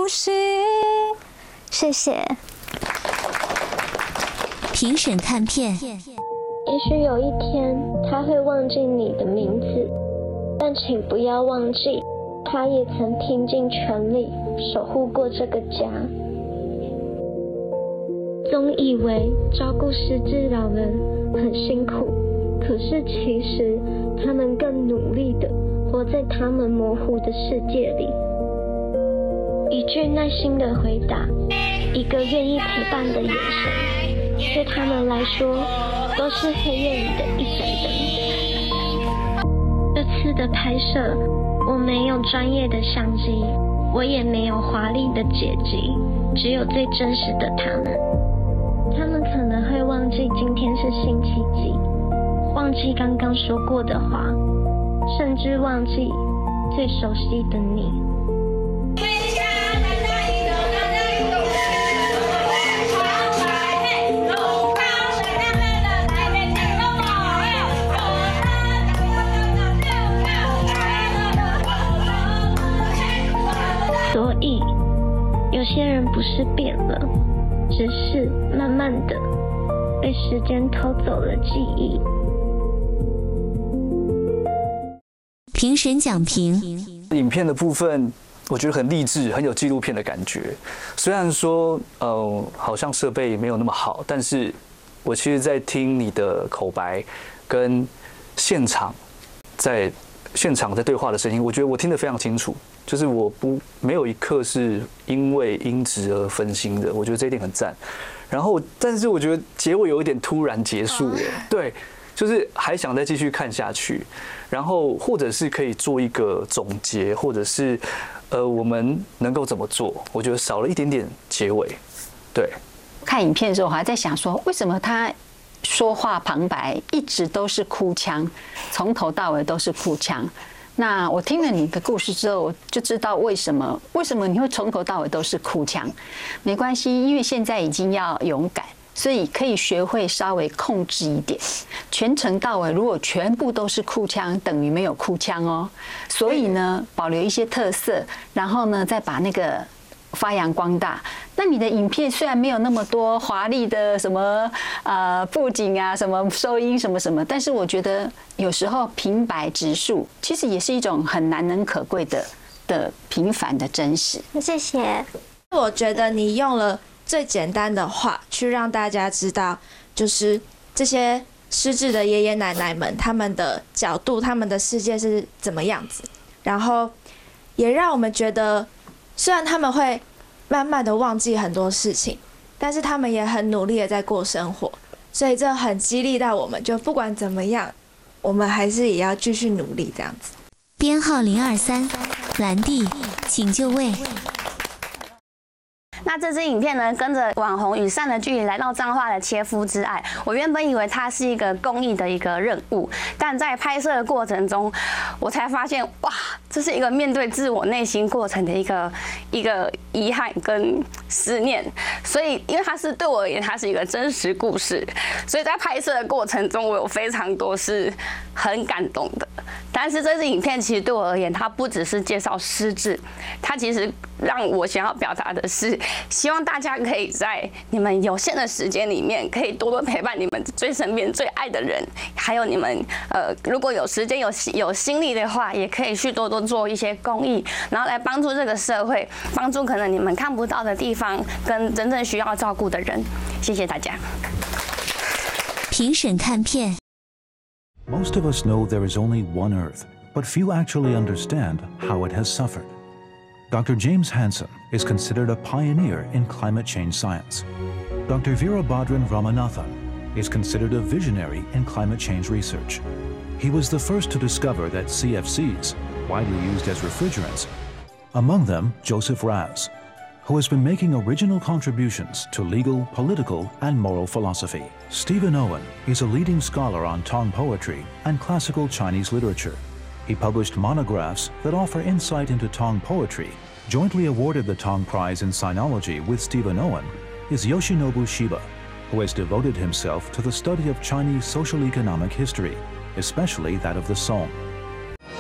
呼吸。谢谢。 评审看片。 也许有一天他会忘记你的名字，但请不要忘记，他也曾拼尽全力守护过这个家。总以为照顾失智老人很辛苦，可是其实他们更努力地活在他们模糊的世界里。一句耐心的回答，一个愿意陪伴的眼神，对他们来说都是黑夜里的一盏灯。这次的拍摄，我没有专业的相机，我也没有华丽的剪辑，只有最真实的他们。他们可能会忘记今天是星期几，忘记刚刚说过的话，甚至忘记最熟悉的你。所以，有些人不是变了，只是慢慢的被时间偷走了记忆。 评审讲评。 影片的部分，我觉得很励志，很有纪录片的感觉。虽然说，好像设备没有那么好，但是我其实在听你的口白跟现场在对话的声音，我觉得我听得非常清楚。就是没有一刻是因为音质而分心的，我觉得这一点很赞。然后，但是我觉得结尾有一点突然结束了，对，就是还想再继续看下去。然后，或者是可以做一个总结，或者是我们能够怎么做？我觉得少了一点点结尾。对， 看影片的时候，我还在想说，为什么他说话旁白一直都是哭腔，从头到尾都是哭腔。那我听了你的故事之后，我就知道为什么你会从头到尾都是哭腔。没关系，因为现在已经要勇敢，所以可以学会稍微控制一点。全程到尾如果全部都是哭腔，等于没有哭腔哦。所以呢，保留一些特色，然后呢，再把那个发扬光大。那你的影片虽然没有那么多华丽的什么布景啊，什么收音什么什么，但是我觉得有时候平白直述，其实也是一种很难能可贵的平凡的真实。 谢谢。 我觉得你用了最简单的话去让大家知道，就是这些失智的爷爷奶奶们他们的角度，他们的世界是怎么样子，然后也让我们觉得，虽然他们会慢慢的忘记很多事情，但是他们也很努力的在过生活，所以这很激励到我们，就不管怎么样，我们还是也要继续努力这样子。 编号023，兰蒂，请就位。 那这支影片呢，跟着网红与善的距离来到彰化的切肤之爱。我原本以为它是一个公益的一个任务，但在拍摄的过程中，我才发现，哇，这是一个面对自我内心过程的一个遗憾跟思念。所以，因为它是对我而言，它是一个真实故事，所以在拍摄的过程中，我有非常多是很感动的。但是这支影片其实对我而言，它不只是介绍失智，它其实让我想要表达的是，希望大家可以在你们有限的时间里面，可以多多陪伴你们最身边最爱的人，还有你们如果有时间有心力的话，也可以去多多做一些公益，然后来帮助这个社会，帮助可能你们看不到的地方，跟真正需要照顾的人。谢谢大家。 评审看片。 Most of us know there is only one Earth, but few actually understand how it has suffered. Dr. James Hansen is considered a pioneer in climate change science. Dr. Veerabhadran Ramanathan is considered a visionary in climate change research. He was the first to discover that CFCs, widely used as refrigerants, among them Joseph Raz, who has been making original contributions to legal, political, and moral philosophy. Stephen Owen is a leading scholar on Tong poetry and classical Chinese literature. He published monographs that offer insight into Tong poetry. Jointly awarded the Tong Prize in Sinology with Stephen Owen is Yoshinobu Shiba, who has devoted himself to the study of Chinese social economic history, especially that of the Song.